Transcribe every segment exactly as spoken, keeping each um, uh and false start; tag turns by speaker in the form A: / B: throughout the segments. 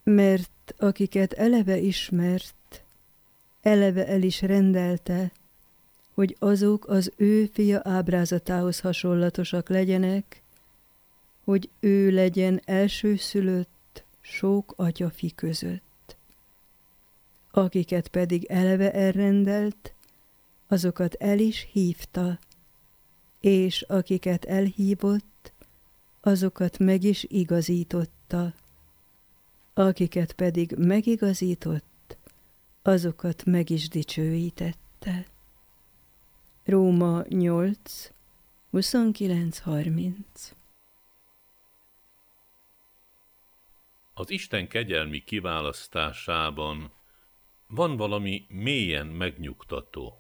A: Mert akiket eleve ismert, eleve el is rendelte, hogy azok az ő fia ábrázatához hasonlatosak legyenek, hogy ő legyen elsőszülött sok atyafi között. Akiket pedig eleve elrendelt, azokat el is hívta, és akiket elhívott, azokat meg is igazította. Akiket pedig megigazított, azokat meg is dicsőítette. Róma nyolc, huszonkilenc harminc.
B: Az Isten kegyelmi kiválasztásában van valami mélyen megnyugtató.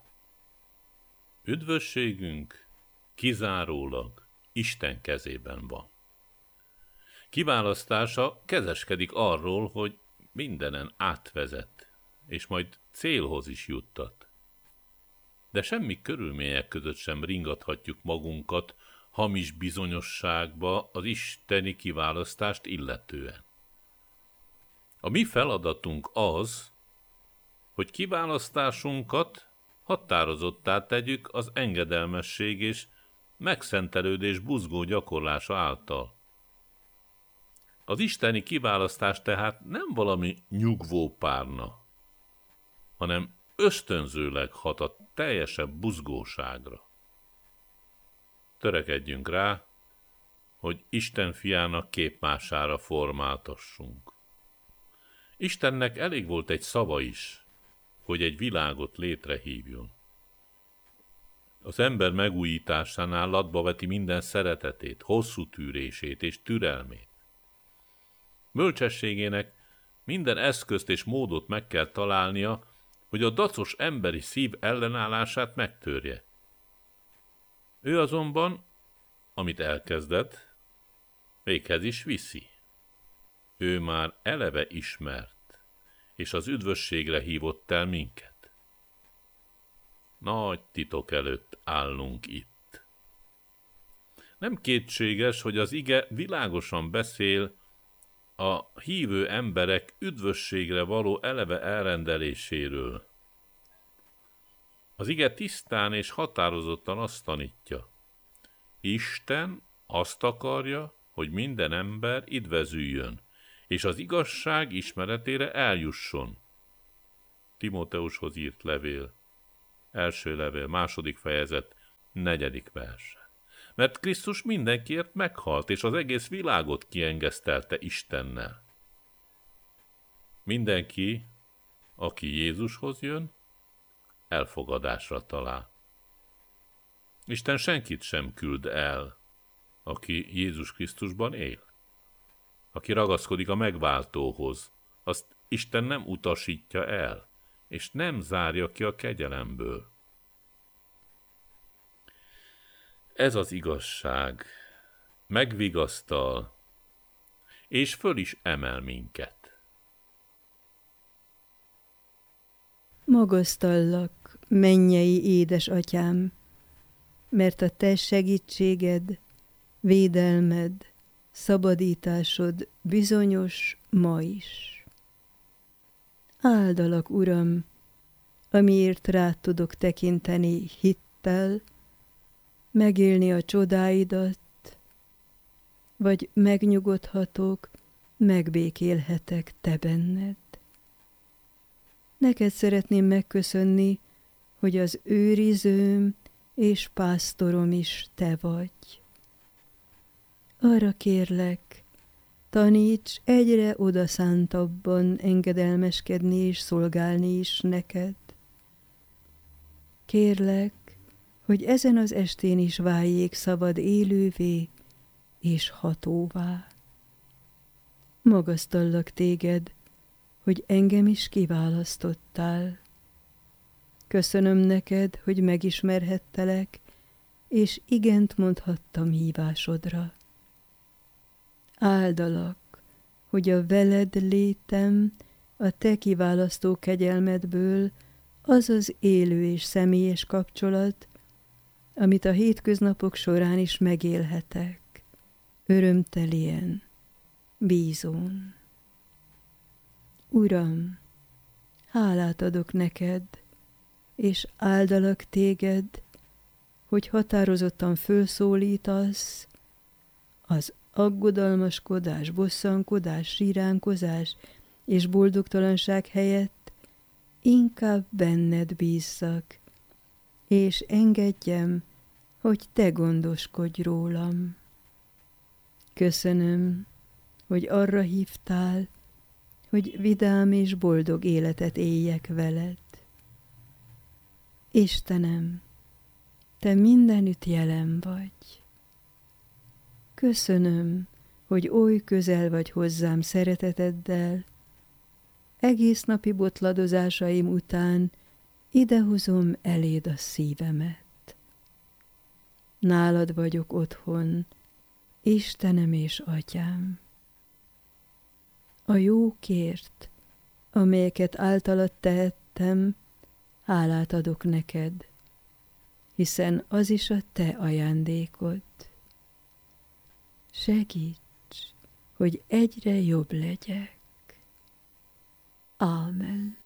B: Üdvösségünk kizárólag Isten kezében van. Kiválasztása kezeskedik arról, hogy mindenen átvezet, és majd célhoz is juttat. De semmi körülmények között sem ringathatjuk magunkat hamis bizonyosságba az isteni kiválasztást illetően. A mi feladatunk az, hogy kiválasztásunkat határozottá tegyük az engedelmesség és megszentelődés buzgó gyakorlása által. Az isteni kiválasztás tehát nem valami nyugvó párna, hanem ösztönzőleg hat a teljesebb buzgóságra. Törekedjünk rá, hogy Isten fiának képmására formáltassunk. Istennek elég volt egy szava is, hogy egy világot létrehívjon. Az ember megújításánál latba veti minden szeretetét, hosszú tűrését és türelmét. Bölcsességének minden eszközt és módot meg kell találnia, hogy a dacos emberi szív ellenállását megtörje. Ő azonban, amit elkezdett, véghez is viszi. Ő már eleve ismert, és az üdvösségre hívott el minket. Nagy titok előtt állunk itt. Nem kétséges, hogy az ige világosan beszél a hívő emberek üdvösségre való eleve elrendeléséről. Az ige tisztán és határozottan azt tanítja. Isten azt akarja, hogy minden ember idvezüljön, és az igazság ismeretére eljusson. Timóteushoz írt levél, első levél, második fejezet, negyedik verse. Mert Krisztus mindenkiért meghalt, és az egész világot kiengesztelte Istennel. Mindenki, aki Jézushoz jön, elfogadásra talál. Isten senkit sem küld el, aki Jézus Krisztusban él. Aki ragaszkodik a megváltóhoz, azt Isten nem utasítja el, és nem zárja ki a kegyelemből. Ez az igazság megvigasztal, és föl is emel minket.
A: Magasztallak, mennyei édesatyám, mert a te segítséged, védelmed, szabadításod bizonyos ma is. Áldalak, Uram, amiért rád tudok tekinteni hittel, megélni a csodáidat, vagy megnyugodhatok, megbékélhetek te benned. Neked szeretném megköszönni, hogy az őrizőm és pásztorom is te vagy. Arra kérlek, taníts egyre odaszántabban engedelmeskedni és szolgálni is neked. Kérlek, hogy ezen az estén is váljék szavad élővé és hatóvá. Magasztallak téged, hogy engem is kiválasztottál. Köszönöm neked, hogy megismerhettelek, és igent mondhattam hívásodra. Áldalak, hogy a veled létem a te kiválasztó kegyelmedből az az élő és személyes kapcsolat, amit a hétköznapok során is megélhetek, örömtelien, bízón. Uram, hálát adok neked, és áldalak téged, hogy határozottan fölszólítasz, az aggodalmaskodás, bosszankodás, síránkozás és boldogtalanság helyett inkább benned bízzak, és engedjem, hogy te gondoskodj rólam. Köszönöm, hogy arra hívtál, hogy vidám és boldog életet éljek veled. Istenem, te mindenütt jelen vagy. Köszönöm, hogy oly közel vagy hozzám szereteteddel. Egész napi botladozásaim után idehozom eléd a szívemet. Nálad vagyok otthon, Istenem és Atyám. A jókért, amelyeket általad tehettem, hálát adok neked, hiszen az is a te ajándékod. Segíts, hogy egyre jobb legyek. Ámen.